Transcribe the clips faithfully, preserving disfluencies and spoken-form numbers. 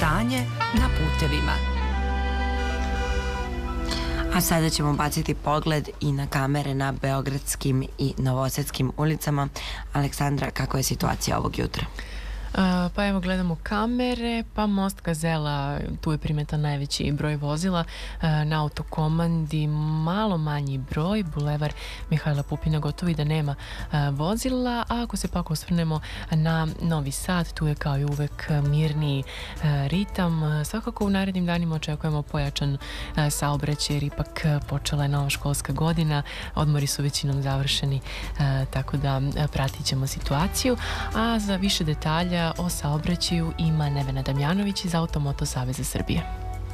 Stanje na putevima. A sada ćemo baciti pogled i na kamere na beogradskim i novosadskim ulicama. Aleksandra, kakva je situacija ovog jutra? Pa evo gledamo kamere, pa most Gazela, tu je primetan najveći broj vozila, na autokomandi malo manji broj, bulevar Mihajla Pupina gotovo i da nema vozila, a ako se pak osvrnemo na Novi Sad, tu je kao i uvek mirniji ritam. Svakako u narednim danima očekujemo pojačan saobraćaj jer ipak počela je nova školska godina, odmori su većinom završeni, tako da pratit ćemo situaciju, a za više detalja o saobraćaju ima Nevena Damjanović iz Automoto Saveza Srbije.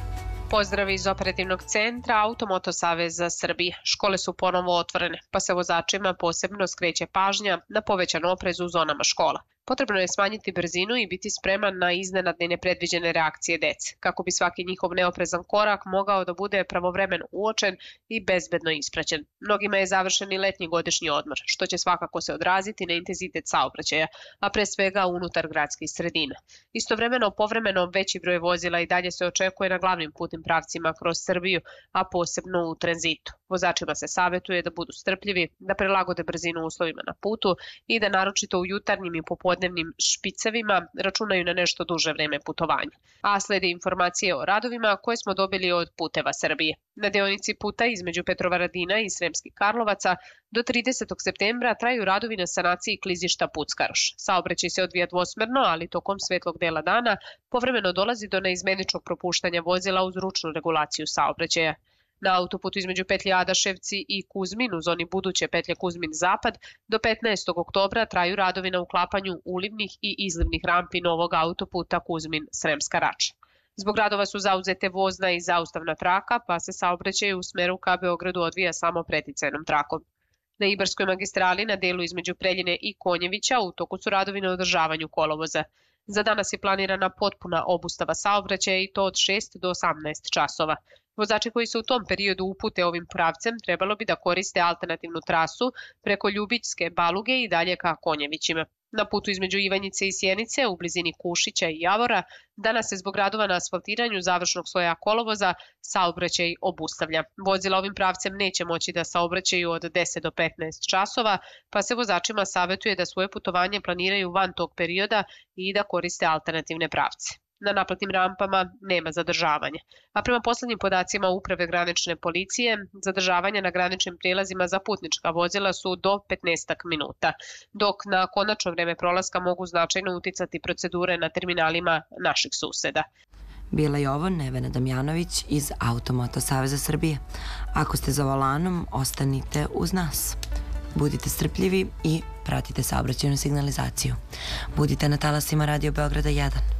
Pozdrav iz operativnog centra Automoto Saveza Srbije. Škole su ponovo otvorene, pa se vozačima posebno skreće pažnja na povećan oprez u zonama škola. Potrebno je smanjiti brzinu i biti spreman na iznenadne i nepredviđene reakcije dece, kako bi svaki njihov neoprezan korak mogao da bude pravovremeno uočen i bezbedno ispraćen. Mnogima je završen i letnji godišnji odmor, što će svakako se odraziti na intenzitet saobraćaja, a pre svega unutar gradskih sredina. Istovremeno, povremeno veći broj vozila i dalje se očekuje na glavnim putnim pravcima kroz Srbiju, a posebno u tranzitu. Vozačima se savetuje da budu strpljivi, da prilagode brzinu uslovima na putu i da naročito u jutarnjim i popodnevnim špicevima računaju na nešto duže vreme putovanja. A slede informacije o radovima koje smo dobili od Puteva Srbije. Na deonici puta između Petrovaradina i Sremskih Karlovaca do tridesetog septembra traju radovi na sanaciji klizišta Puckaroš. Saobraćaj se odvija dvosmerno, ali tokom svetlog dela dana povremeno dolazi do neizmeničnog propuštanja vozila uz ručnu regulaciju saobraćaja. Na autoputu između petlje Adaševci i Kuzmin u zoni buduće petlje Kuzmin-Zapad do petnaestog oktobra traju radovi na uklapanju ulivnih i izlivnih rampi novog autoputa Kuzmin-Sremska Rača. Zbog radova su zauzete vozna i zaustavna traka, pa se saobraćaj u smeru ka Beogradu odvija samo preticajnom trakom. Na Ibarskoj magistrali na delu između Preljine i Konjevića u toku su radovi na održavanju kolovoza. Za danas je planirana potpuna obustava saobraćaja i to od šest do osamnaest časova. Vozači koji se u tom periodu upute ovim pravcem trebalo bi da koriste alternativnu trasu preko Ljubićske Baluge i dalje ka Konjevićima. Na putu između Ivanjice i Sjenice u blizini Kušića i Javora danas se zbog radova na asfaltiranju završnog sloja kolovoza saobraćaj obustavlja. Vozila ovim pravcem neće moći da saobraćaju od deset do petnaest časova, pa se vozačima savetuje da svoje putovanje planiraju van tog perioda i da koriste alternativne pravce. Na naplatnim rampama nema zadržavanja. A prema poslednjim podacima Uprave granične policije, zadržavanja na graničnim prijelazima za putnička vozila su do petnaestak minuta, dok na konačno vreme prolaska mogu značajno uticati procedure na terminalima naših suseda. Bila je ovo Nevena Damjanović iz Automoto Saveza Srbije. Ako ste za volanom, ostanite uz nas. Budite strpljivi i pratite saobraćajnu signalizaciju. Budite na talasima Radio Beograda jedan.